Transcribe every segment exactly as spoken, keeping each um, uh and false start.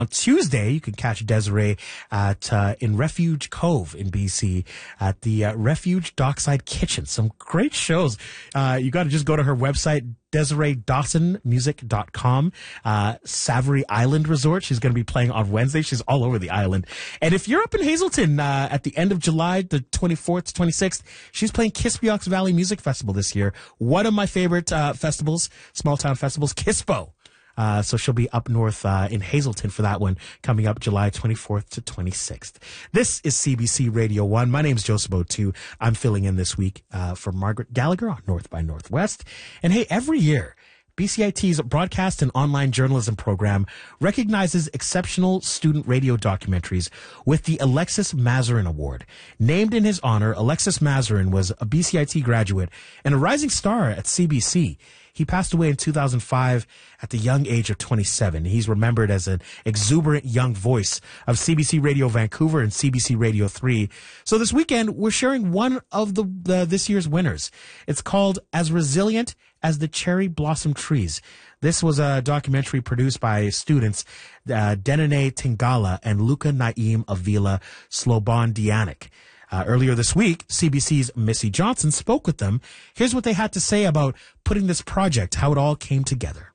On Tuesday, you can catch Desiree at uh, in Refuge Cove in B C at the uh, Refuge Dockside Kitchen. Some great shows. Uh, you got to just go to her website, Desiree Dawson Music dot com. Uh, Savory Island Resort. She's going to be playing on Wednesday. She's all over the island. And if you're up in Hazelton uh, at the end of July, the twenty-fourth to twenty-sixth, she's playing Kispiox Valley Music Festival this year. One of my favorite uh, festivals, small town festivals, Kispo. Uh, so she'll be up north uh, in Hazelton for that one, coming up July twenty-fourth to twenty-sixth. This is C B C Radio one. My name's Joseph O'Toole. I'm filling in this week uh, for Margaret Gallagher on North by Northwest. And hey, every year, B C I T's broadcast and online journalism program recognizes exceptional student radio documentaries with the Alexis Mazarin Award. Named in his honor, Alexis Mazarin was a B C I T graduate and a rising star at C B C. He passed away in two thousand five at the young age of twenty-seven. He's remembered as an exuberant young voice of C B C Radio Vancouver and C B C Radio three. So this weekend, we're sharing one of the, the this year's winners. It's called As Resilient as the Cherry Blossom Trees. This was a documentary produced by students uh, Denene Tingala and Luca Naim Avila Slobodan Dianic. Uh, earlier this week, C B C's Missy Johnson spoke with them. Here's what they had to say about putting this project, how it all came together.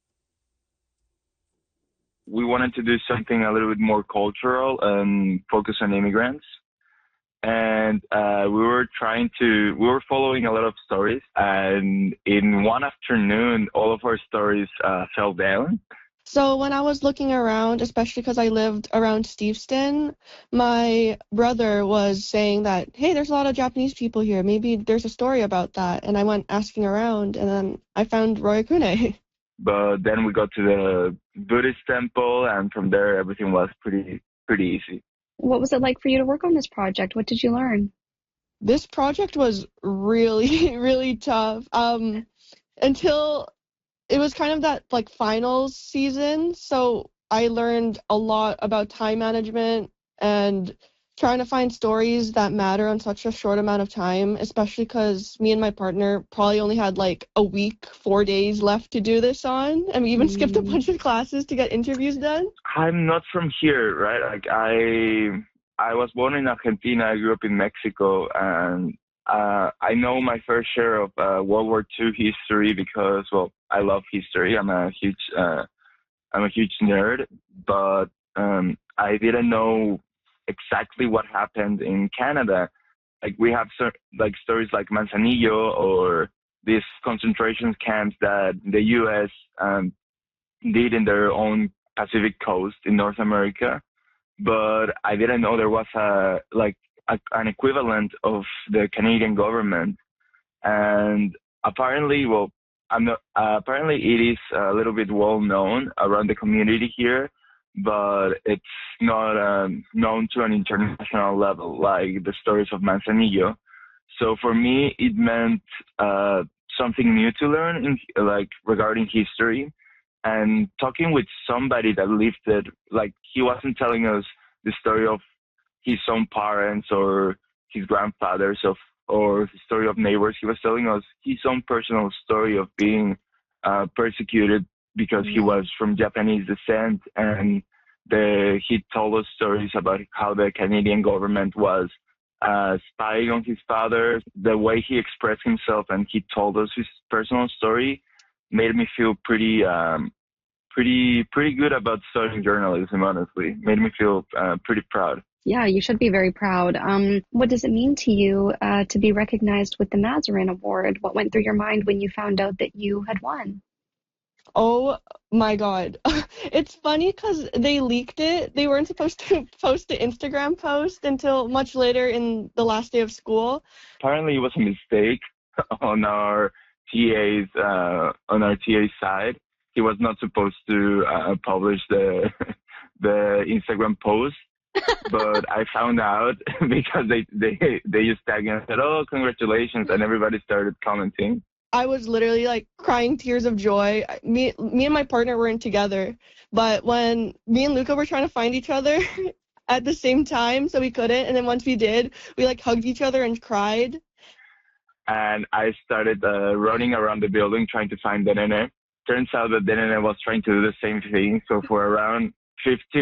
We wanted to do something a little bit more cultural and focus on immigrants. And uh, we were trying to, we were following a lot of stories. And in one afternoon, all of our stories uh, fell down. So when I was looking around, especially because I lived around Steveston, my brother was saying that, hey, there's a lot of Japanese people here. Maybe there's a story about that. And I went asking around, and then I found Royakune. But then we got to the Buddhist temple, and from there, everything was pretty, pretty easy. What was it like for you to work on this project? What did you learn? This project was really, really tough. Um, until... It was kind of that, like, finals season, so I learned a lot about time management and trying to find stories that matter on such a short amount of time, especially because me and my partner probably only had, like, a week, four days left to do this on, and we even mm. skipped a bunch of classes to get interviews done. I'm not from here, right? Like, I, I was born in Argentina, I grew up in Mexico, and Uh, I know my fair share of uh, World War Two history because, well, I love history. I'm a huge, uh, I'm a huge nerd, but um, I didn't know exactly what happened in Canada. Like we have cer- like stories like Manzanillo or these concentration camps that the U S um, did in their own Pacific coast in North America, but I didn't know there was a like. A, an equivalent of the Canadian government, and apparently, well, I'm not, uh, apparently it is a little bit well known around the community here, but it's not um, known to an international level like the stories of Manzanillo. So for me, it meant uh, something new to learn, in, like regarding history, and talking with somebody that lived it. Like he wasn't telling us the story of his own parents or his grandfathers of, or the story of neighbors. He was telling us his own personal story of being uh, persecuted because he was from Japanese descent, and the, he told us stories about how the Canadian government was uh, spying on his father. The way he expressed himself and he told us his personal story made me feel pretty, um, pretty, pretty good about studying journalism. Honestly, made me feel uh, pretty proud. Yeah, you should be very proud. Um, what does it mean to you uh, to be recognized with the Mazarin Award? What went through your mind when you found out that you had won? Oh my God. It's funny because they leaked it. They weren't supposed to post the Instagram post until much later in the last day of school. Apparently it was a mistake on our T A's, uh, on our T A's side. He was not supposed to uh, publish the, the Instagram post. But I found out because they, they, they just tagged me and said, oh, congratulations. And everybody started commenting. I was literally like crying tears of joy. Me, me and my partner weren't together. But when me and Luca were trying to find each other at the same time, so we couldn't. And then once we did, we like hugged each other and cried. And I started uh, running around the building trying to find Denene. Turns out that Denene was trying to do the same thing. So for around fifteen